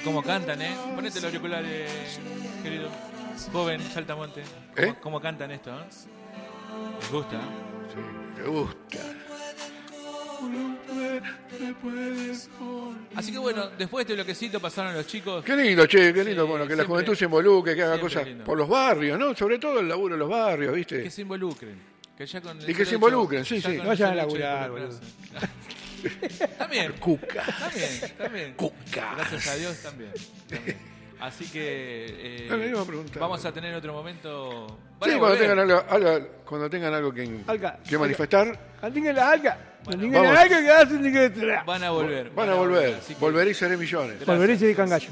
¿Cómo cantan, Ponete los auriculares, querido. Joven, Saltamonte. ¿Cómo cantan esto, ¿Les gusta? Sí, me gusta. Así que bueno, después de este bloquecito pasaron los chicos. Qué lindo, che, qué lindo. Sí, Bueno, que siempre, la juventud se involucre, que haga cosas lindo. por los barrios, ¿no? Sobre todo el laburo de los barrios, ¿viste? Que se involucren. Que ya con Y que se involucren, sí, sí. No vayan a laburar, boludo. También. Cuca. También. Cuca. Gracias a Dios también. Así que No, le iba a preguntar. vamos a tener otro momento. Sí, cuando tengan algo que manifestar. Andingen la alga. Andingen vamos. la alga que hacen que... Van a volver. Van a volver. Así que- Volveré y seré millones. Volveré y se cangallo.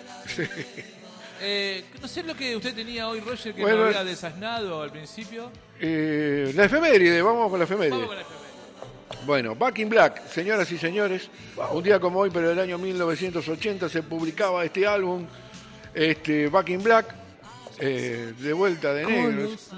no sé lo que usted tenía hoy, Roger, que Bueno, no había desasnado al principio. La efeméride, vamos con la efeméride. Vamos con la efeméride. Bueno, Back in Black, señoras y señores, un día como hoy, pero del año 1980 se publicaba este álbum, Back in Black, de vuelta de negros.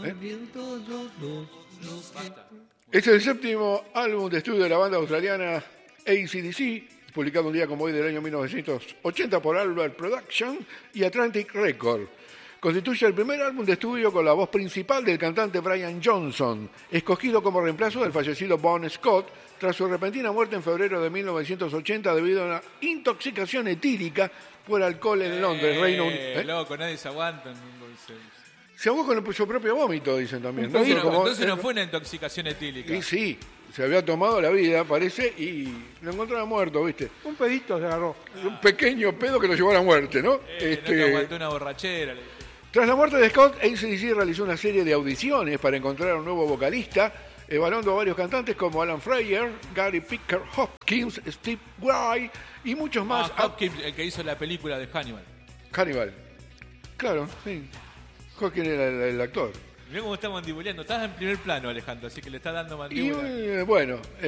Este es el séptimo álbum de estudio de la banda australiana AC/DC, publicado un día como hoy del año 1980 por Albert Production y Atlantic Records. Constituye el primer álbum de estudio con la voz principal del cantante Brian Johnson, escogido como reemplazo del fallecido Bon Scott tras su repentina muerte en febrero de 1980 debido a una intoxicación etílica por alcohol en Londres, Reino Unido. Loco, nadie se aguanta. Se ahogó con su propio vómito, dicen también. ¿no? Entonces, Como- entonces no fue una intoxicación etílica. Y sí, se había tomado la vida, parece, y lo encontraron muerto, ¿viste? Un pedito se agarró. Un pequeño pedo que lo llevó a la muerte, ¿no? No te aguantó una borrachera. Tras la muerte de Scott, AC/DC realizó una serie de audiciones para encontrar un nuevo vocalista, evaluando a varios cantantes como Alan Freyer, Gary Picker Hopkins, Steve Vai y muchos más. Hopkins, el que hizo la película de Hannibal. Hannibal. Claro, sí. Hopkins era el actor. Mirá cómo está mandibuleando. Estás en primer plano, Alejandro, así que le está dando Y mandíbula. bueno,